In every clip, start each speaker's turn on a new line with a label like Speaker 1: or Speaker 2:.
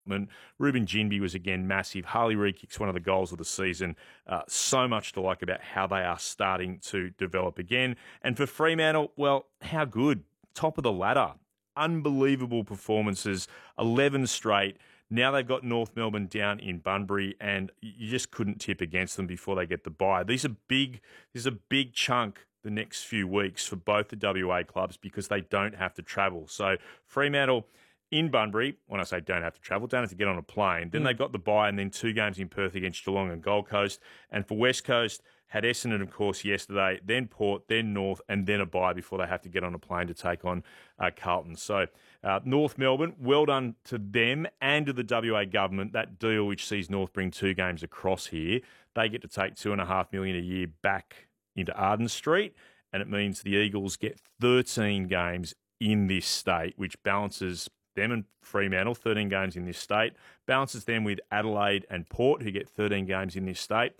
Speaker 1: Ruben Ginby was again massive. Harley Reid kicks one of the goals of the season. So much to like about how they are starting to develop again. And for Fremantle, well, how good? Top of the ladder. Unbelievable performances, 11 straight. Now they've got North Melbourne down in Bunbury, and you just couldn't tip against them before they get the bye. These are big. There's a big chunk the next few weeks for both the WA clubs because they don't have to travel. So Fremantle in Bunbury, when I say don't have to travel, don't have to get on a plane. Then they've got the bye and then 2 games in Perth against Geelong and Gold Coast. And for West Coast, had Essendon, of course, yesterday, then Port, then North, and then a bye before they have to get on a plane to take on Carlton. So North Melbourne, well done to them and to the WA government. That deal which sees North bring 2 games across here, they get to take $2.5 million a year back into Arden Street, and it means the Eagles get 13 games in this state, which balances them and Fremantle, 13 games in this state, balances them with Adelaide and Port, who get 13 games in this state.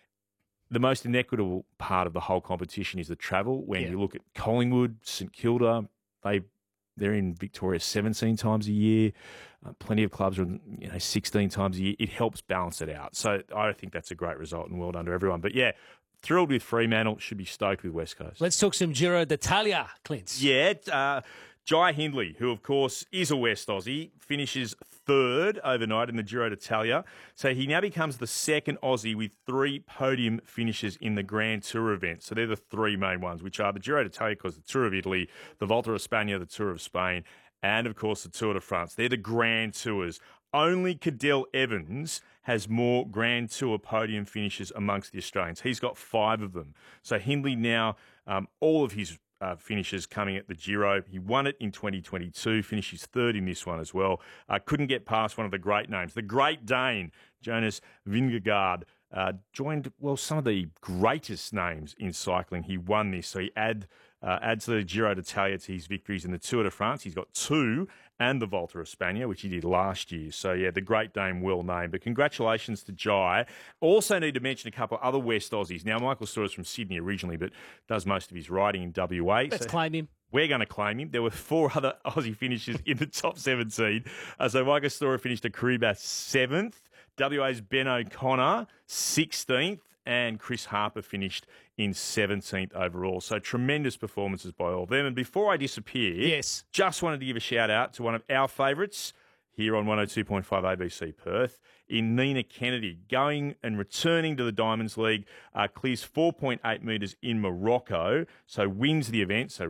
Speaker 1: The most inequitable part of the whole competition is the travel. When you look at Collingwood, St Kilda, they're in Victoria 17 times a year. Plenty of clubs are 16 times a year. It helps balance it out. So I think that's a great result and well done to everyone. But yeah, thrilled with Fremantle. Should be stoked with West Coast.
Speaker 2: Let's talk some Giro d'Italia, Clint.
Speaker 1: Yeah, Jai Hindley, who, of course, is a West Aussie, finishes 3rd overnight in the Giro d'Italia. So he now becomes the 2nd Aussie with 3 podium finishes in the Grand Tour event. So they're the 3 main ones, which are the Giro d'Italia, because the Tour of Italy, the Volta a España, the Tour of Spain, and, of course, the Tour de France. They're the Grand Tours. Only Cadel Evans has more Grand Tour podium finishes amongst the Australians. He's got 5 of them. So Hindley now, all of his finishes coming at the Giro. He won it in 2022, finishes 3rd in this one as well. Couldn't get past one of the great names. The Great Dane, Jonas Vingegaard, joined, some of the greatest names in cycling. He won this, so he adds the Giro d'Italia to his victories in the Tour de France. He's got 2 and the Volta a España, which he did last year. So, yeah, the Great Dane, well named. But congratulations to Jai. Also need to mention a couple of other West Aussies. Now, Michael Storer is from Sydney originally, but does most of his riding in WA.
Speaker 2: Let's claim him.
Speaker 1: We're going to claim him. There were 4 other Aussie finishes in the top 17. So Michael Storer finished a Kariba 7th. WA's Ben O'Connor, 16th. And Chris Harper finished in 17th overall. So tremendous performances by all of them. And before I disappear, just wanted to give a shout out to one of our favourites here on 102.5 ABC Perth, in Nina Kennedy, going and returning to the Diamonds League, clears 4.8 metres in Morocco, so wins the event, so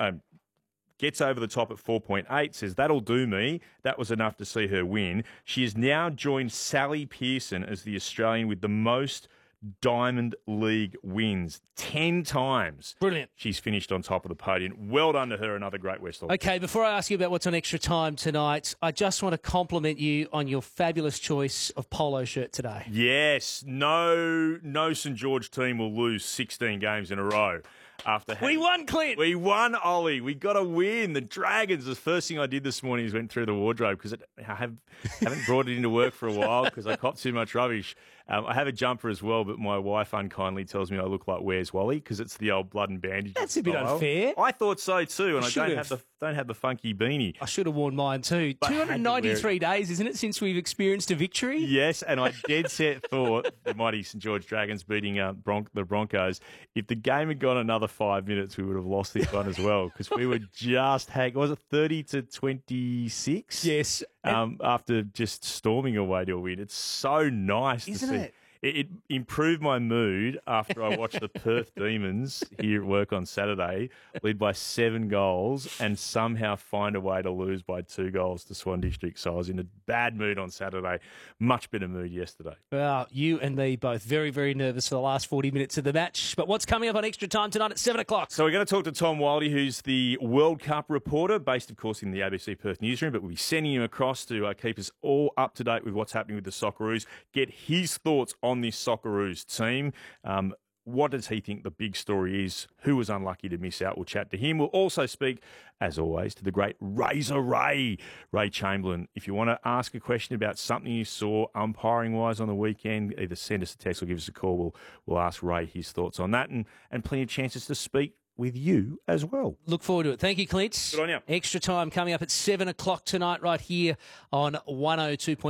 Speaker 1: gets over the top at 4.8, says, that'll do me. That was enough to see her win. She has now joined Sally Pearson as the Australian with the most Diamond League wins, 10 times.
Speaker 2: Brilliant.
Speaker 1: She's finished on top of the podium. Well done to her, another great West Aussie.
Speaker 2: Okay, before I ask you about what's on Extra Time tonight, I just want to compliment you on your fabulous choice of polo shirt today.
Speaker 1: Yes, no St George team will lose 16 games in a row.
Speaker 2: We won, Clint.
Speaker 1: We won, Ollie. We got a win. The Dragons. The first thing I did this morning is went through the wardrobe because I haven't brought it into work for a while because I copped too much rubbish. I have a jumper as well, but my wife unkindly tells me I look like Where's Wally because it's the old blood and bandage.
Speaker 2: That's a bit unfair.
Speaker 1: I thought so too, and I don't have the funky beanie.
Speaker 2: I should have worn mine too. 293 days, isn't it, since we've experienced a victory?
Speaker 1: Yes, and I dead set thought the mighty St George Dragons beating the Broncos. If the game had gone another 5 minutes, we would have lost this one as well because we were just was it 30-26?
Speaker 2: Yes.
Speaker 1: After just storming away to a win. It's so nice to see.
Speaker 2: Isn't it?
Speaker 1: It improved my mood after I watched the Perth Demons here at work on Saturday lead by 7 goals and somehow find a way to lose by 2 goals to Swan District. So I was in a bad mood on Saturday, much better mood yesterday.
Speaker 2: Well, you and me both very, very nervous for the last 40 minutes of the match. But what's coming up on Extra Time tonight at 7 o'clock?
Speaker 1: So we're going to talk to Tom Wildey, who's the World Cup reporter, based, of course, in the ABC Perth newsroom, but we'll be sending him across to keep us all up to date with what's happening with the Socceroos, get his thoughts on this Socceroos team. What does he think the big story is? Who was unlucky to miss out? We'll chat to him. We'll also speak, as always, to the great Razor Ray Chamberlain. If you want to ask a question about something you saw umpiring-wise on the weekend, either send us a text or give us a call. We'll ask Ray his thoughts on that and plenty of chances to speak
Speaker 3: with you as well.
Speaker 2: Look forward to it. Thank you, Clint.
Speaker 1: Good on you.
Speaker 2: Extra time coming up at 7 o'clock tonight right here on 102.